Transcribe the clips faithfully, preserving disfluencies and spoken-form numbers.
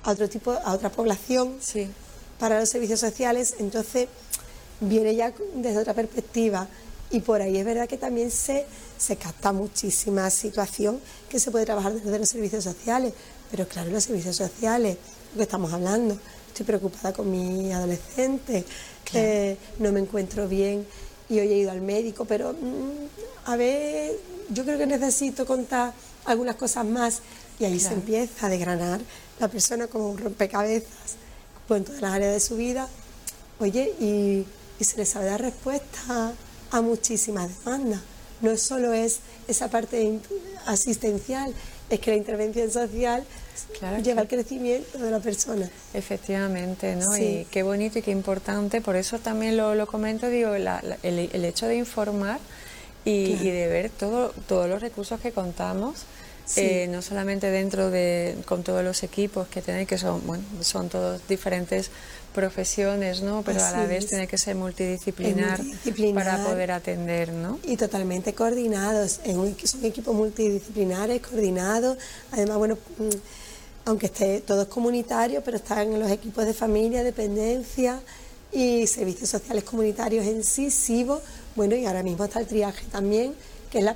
a otro tipo, a otra población Sí. para los servicios sociales, entonces viene ya desde otra perspectiva. Y por ahí es verdad que también se, se capta muchísima situación que se puede trabajar desde los servicios sociales. Pero claro, los servicios sociales, lo que estamos hablando, estoy preocupada con mi adolescente, Claro. eh, no me encuentro bien y hoy he ido al médico, pero mmm, a ver, yo creo que necesito contar algunas cosas más. Y ahí Claro. se empieza a desgranar la persona como un rompecabezas, pues en todas las áreas de su vida. Oye, y, y se le sabe dar respuesta a muchísimas demandas. No solo es esa parte asistencial, es que la intervención social Claro, lleva claro. al crecimiento de la persona. Efectivamente, ¿no? Sí. Y qué bonito y qué importante, por eso también lo, lo comento, digo, la, la, el, el hecho de informar y, Claro. y de ver todo, todos los recursos que contamos, Sí. eh, no solamente dentro de, con todos los equipos que tenéis, que son, bueno, son todos diferentes profesiones, ¿no? Pero Así a la vez es. tiene que ser multidisciplinar, Es multidisciplinar. para poder atender, ¿no? Y totalmente coordinados, en un, son equipos multidisciplinares, coordinados, además, bueno, aunque esté todos comunitarios, pero están en los equipos de familia, dependencia y servicios sociales comunitarios en sí, SIVO, bueno, y ahora mismo está el triaje también, que es la,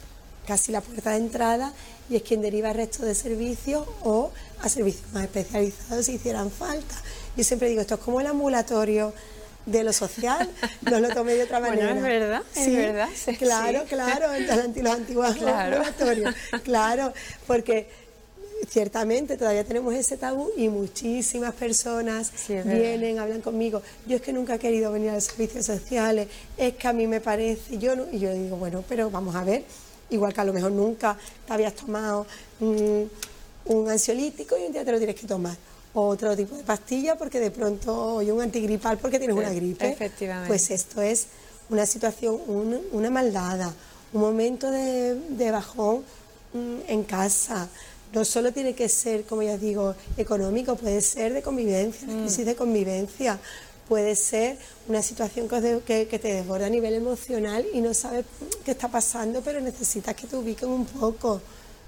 casi la puerta de entrada, y es quien deriva al resto de servicios o a servicios más especializados si hicieran falta. Yo siempre digo, esto es como el ambulatorio de lo social, no lo tomé de otra manera. Bueno, es verdad, Sí, es verdad. Sí, claro, sí. claro, entonces, los antiguos Claro. ambulatorios, claro, porque ciertamente todavía tenemos ese tabú y muchísimas personas Sí, es vienen, verdad. hablan conmigo, yo es que nunca he querido venir a los servicios sociales, es que a mí me parece, yo no, y yo digo, bueno, pero vamos a ver, igual que a lo mejor nunca te habías tomado mm, un ansiolítico y un día te lo tienes que tomar, o otro tipo de pastilla porque de pronto, oye, un antigripal porque tienes Sí, una gripe, efectivamente. pues esto es una situación, un, una maldada, un momento de, de bajón mm, en casa. No solo tiene que ser, como ya digo, económico, puede ser de convivencia, una crisis de convivencia, puede ser una situación que, que, que te desborda a nivel emocional y no sabes qué está pasando, pero necesitas que te ubiquen un poco.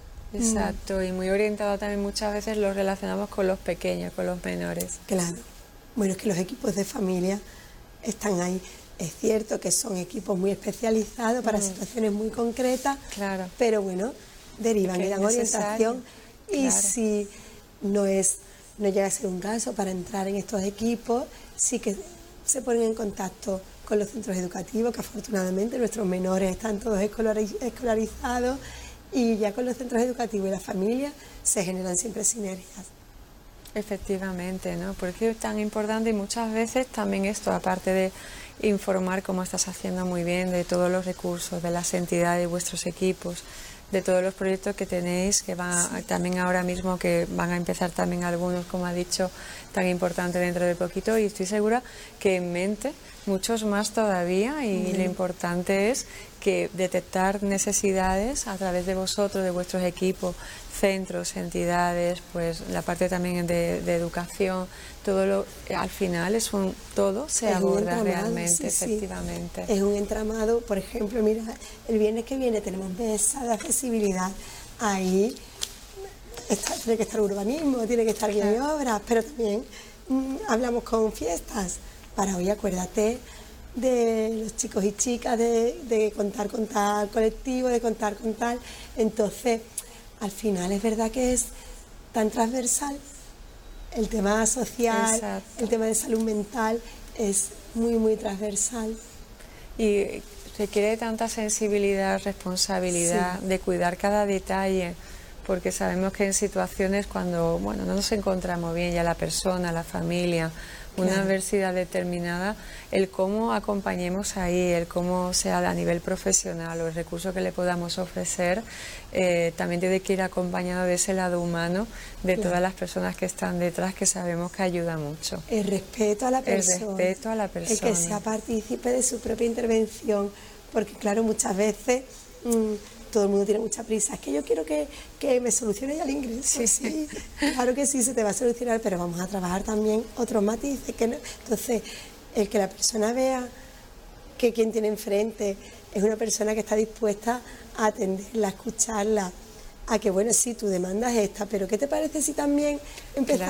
Exacto, y muy orientado también muchas veces lo relacionamos con los pequeños, con los menores. Claro. Bueno, es que los equipos de familia están ahí. Es cierto que son equipos muy especializados para Mm. situaciones muy concretas, Claro. pero bueno, derivan Que y es dan necesario, orientación. Y claro. si no es, no llega a ser un caso para entrar en estos equipos, sí que se ponen en contacto con los centros educativos, que afortunadamente nuestros menores están todos escolariz- escolarizados, y ya con los centros educativos y las familias se generan siempre sinergias. Efectivamente, ¿no? Porque es tan importante y muchas veces también esto, aparte de informar, como estás haciendo muy bien, de todos los recursos, de las entidades, de vuestros equipos, de todos los proyectos que tenéis, que van a- también ahora mismo, que van a empezar también algunos, como ha dicho, tan importante dentro de poquito, y estoy segura que en mente muchos más todavía, y lo importante es que detectar necesidades a través de vosotros, de vuestros equipos, centros, entidades, pues la parte también de, de educación, todo lo, al final es un todo se Es un aborda entramado, realmente, sí, sí. efectivamente. Es un entramado, por ejemplo, mira, el viernes que viene tenemos mesa de accesibilidad. Ahí está, tiene que estar urbanismo, tiene que estar guía y obras, pero también mm, hablamos con fiestas. Para hoy, acuérdate de los chicos y chicas, de, de contar con tal colectivo, de contar con tal. Entonces, al final es verdad que es tan transversal. El tema social, Exacto. el tema de salud mental es muy, muy transversal. Y requiere tanta sensibilidad, responsabilidad, Sí. de cuidar cada detalle, porque sabemos que en situaciones cuando, bueno, no nos encontramos bien, ya la persona, la familia, una Claro. adversidad determinada, el cómo acompañemos ahí, el cómo sea a nivel profesional o el recurso que le podamos ofrecer, eh, también tiene que ir acompañado de ese lado humano, de Claro. todas las personas que están detrás, que sabemos que ayuda mucho. El respeto a la El persona. respeto a la El persona. que sea partícipe de su propia intervención. Porque claro, muchas veces mmm, todo el mundo tiene mucha prisa. Es que yo quiero que, que me solucione ya el ingreso. Sí. Sí, claro que sí, se te va a solucionar, pero vamos a trabajar también otros matices. Que no. Entonces, el que la persona vea que quien tiene enfrente es una persona que está dispuesta a atenderla, a escucharla, a que, bueno, sí, tu demanda es esta, pero ¿qué te parece si también empezamos